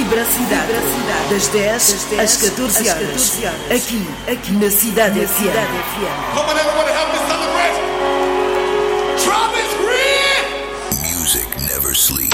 Vibracidade. Das 10 às 14 horas. Aqui na Cidade FM.